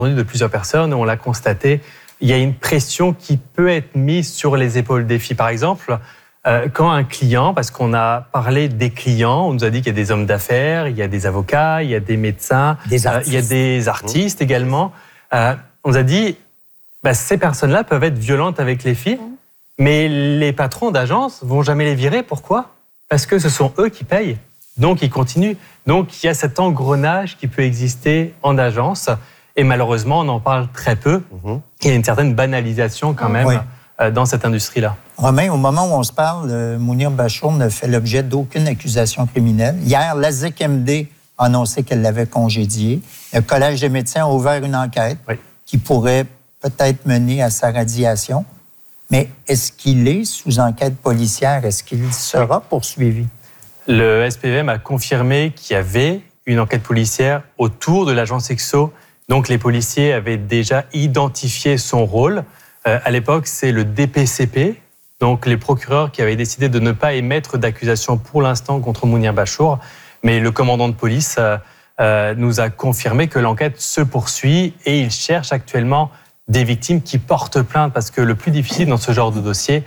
de plusieurs personnes, on l'a constaté, il y a une pression qui peut être mise sur les épaules des filles. Par exemple, quand un client, parce qu'on a parlé des clients, on nous a dit qu'il y a des hommes d'affaires, il y a des avocats, il y a des médecins, il y a des artistes également. On nous a dit, ces personnes-là peuvent être violentes avec les filles, mais les patrons d'agences vont jamais les virer. Pourquoi ? Parce que ce sont eux qui payent. Donc, ils continuent. Donc, il y a cet engrenage qui peut exister en agence. Et malheureusement, on en parle très peu. Il y a une certaine banalisation quand même dans cette industrie-là. Romain, au moment où on se parle, Mounir Bachour ne fait l'objet d'aucune accusation criminelle. Hier, la ZQMD a annoncé qu'elle l'avait congédié. Le Collège des médecins a ouvert une enquête qui pourrait peut-être mener à sa radiation. Mais est-ce qu'il est sous enquête policière? Est-ce qu'il sera poursuivi? Le SPVM a confirmé qu'il y avait une enquête policière autour de l'agent Sexo. Donc, les policiers avaient déjà identifié son rôle. À l'époque, c'est le DPCP, donc les procureurs qui avaient décidé de ne pas émettre d'accusation pour l'instant contre Mounir Bachour. Mais le commandant de police nous a confirmé que l'enquête se poursuit et il cherche actuellement des victimes qui portent plainte, parce que le plus difficile dans ce genre de dossier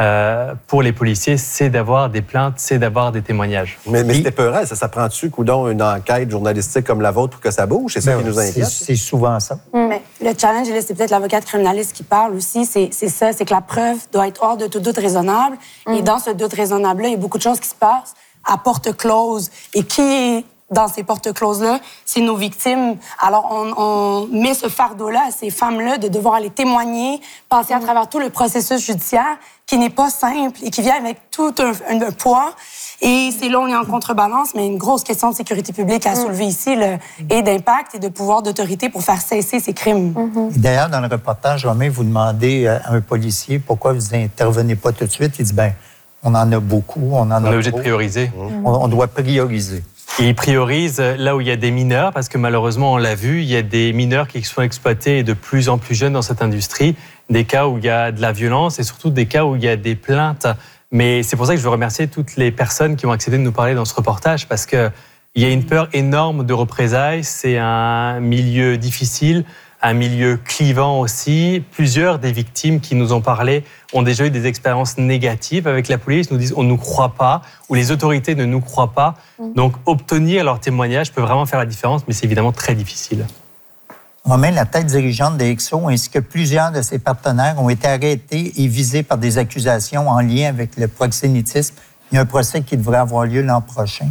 pour les policiers, c'est d'avoir des plaintes, c'est d'avoir des témoignages. Mais c'était peurant, ça prend-tu, coudonc, une enquête journalistique comme la vôtre pour que ça bouge? C'est ça qui nous inquiète? C'est souvent ça. Mais le challenge, là, c'est peut-être l'avocate criminaliste qui parle aussi, c'est ça, c'est que la preuve doit être hors de tout doute raisonnable. Et dans ce doute raisonnable-là, il y a beaucoup de choses qui se passent à porte close. Et qui est dans ces portes closes-là, c'est nos victimes. Alors, on met ce fardeau-là à ces femmes-là de devoir aller témoigner, passer à travers tout le processus judiciaire qui n'est pas simple et qui vient avec tout un poids. Et c'est là où on est en contrebalance, mais une grosse question de sécurité publique à soulever ici, et d'impact et de pouvoir d'autorité pour faire cesser ces crimes. Et d'ailleurs, dans le reportage, Romain, vous demandez à un policier pourquoi vous n'intervenez pas tout de suite. Il dit, on en a beaucoup, on est obligé de prioriser. On doit prioriser. Ils priorisent là où il y a des mineurs, parce que malheureusement, on l'a vu, il y a des mineurs qui sont exploités de plus en plus jeunes dans cette industrie, des cas où il y a de la violence et surtout des cas où il y a des plaintes. Mais c'est pour ça que je veux remercier toutes les personnes qui ont accepté de nous parler dans ce reportage, parce qu'il y a une peur énorme de représailles, c'est un milieu difficile, un milieu clivant aussi. Plusieurs des victimes qui nous ont parlé ont déjà eu des expériences négatives avec la police, nous disent on ne nous croit pas, ou les autorités ne nous croient pas. Donc obtenir leur témoignage peut vraiment faire la différence, mais c'est évidemment très difficile. Romain, la tête dirigeante de XO ainsi que plusieurs de ses partenaires ont été arrêtés et visés par des accusations en lien avec le proxénétisme. Il y a un procès qui devrait avoir lieu l'an prochain.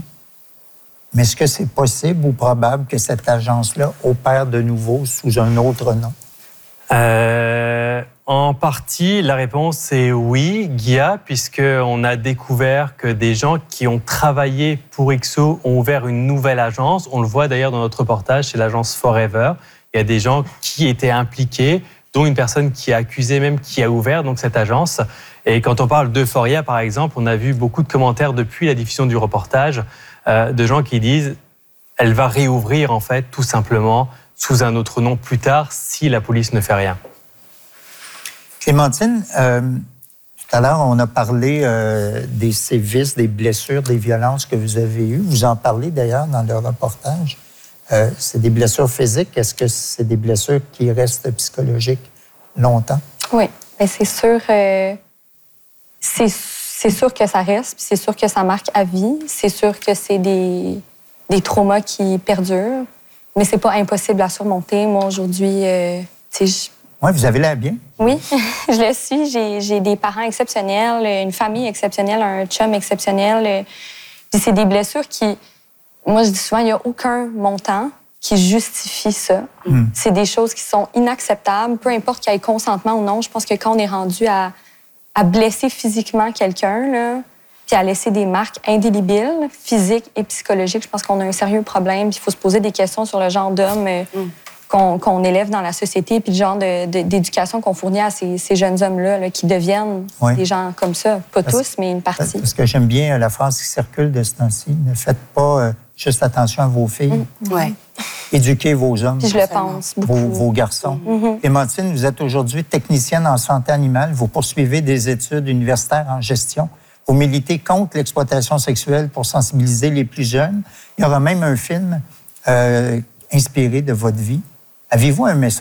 Mais est-ce que c'est possible ou probable que cette agence-là opère de nouveau sous un autre nom? En partie, la réponse est oui, Guilla, puisqu'on a découvert que des gens qui ont travaillé pour XO ont ouvert une nouvelle agence. On le voit d'ailleurs dans notre reportage, c'est l'agence Forever. Il y a des gens qui étaient impliqués, dont une personne qui a accusé, même qui a ouvert donc cette agence. Et quand on parle d'Euphoria, par exemple, on a vu beaucoup de commentaires depuis la diffusion du reportage de gens qui disent elle va réouvrir en fait tout simplement sous un autre nom plus tard si la police ne fait rien. Clémentine, tout à l'heure on a parlé des sévices, des blessures, des violences que vous avez eues. Vous en parlez d'ailleurs dans le reportage. C'est des blessures physiques. Est-ce que c'est des blessures qui restent psychologiques longtemps? Oui, mais c'est sûr. C'est sûr que ça reste, puis c'est sûr que ça marque à vie. C'est sûr que c'est des traumas qui perdurent, mais c'est pas impossible à surmonter. Moi, aujourd'hui, Oui, vous avez l'air bien. Oui, je le suis. J'ai des parents exceptionnels, une famille exceptionnelle, un chum exceptionnel. Puis c'est des blessures qui... Moi, je dis souvent, il n'y a aucun montant qui justifie ça. C'est des choses qui sont inacceptables, peu importe qu'il y ait consentement ou non. Je pense que quand on est rendu à blesser physiquement quelqu'un, là, puis à laisser des marques indélébiles, physiques et psychologiques, je pense qu'on a un sérieux problème. Puis il faut se poser des questions sur le genre d'homme qu'on élève dans la société, puis le genre d'éducation qu'on fournit à ces jeunes hommes-là là, qui deviennent des gens comme ça. Pas tous, mais une partie. Parce que j'aime bien la phrase qui circule de ce temps-ci. Ne faites pas juste attention à vos filles. Éduquez vos hommes. Puis je le pense beaucoup. Vos garçons. Clémentine, vous êtes aujourd'hui technicienne en santé animale. Vous poursuivez des études universitaires en gestion. Vous militez contre l'exploitation sexuelle pour sensibiliser les plus jeunes. Il y aura même un film inspiré de votre vie. Avez-vous un message